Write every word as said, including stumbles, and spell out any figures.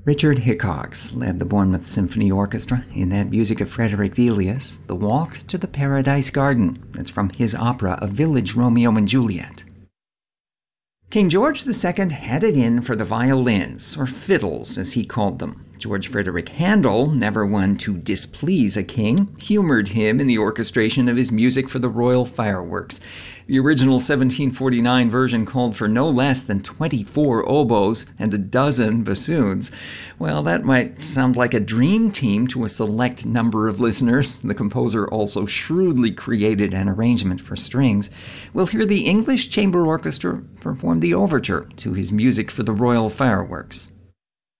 Richard Hickox led the Bournemouth Symphony Orchestra in that music of Frederick Delius, The Walk to the Paradise Garden. That's from his opera A Village Romeo and Juliet. King George the Second had it in for the violins, or fiddles as he called them. George Frederick Handel, never one to displease a king, humored him in the orchestration of his music for the royal fireworks. The original seventeen forty-nine version called for no less than twenty-four oboes and a dozen bassoons. Well, that might sound like a dream team to a select number of listeners. The composer also shrewdly created an arrangement for strings. We'll hear the English Chamber Orchestra perform the overture to his music for the royal fireworks.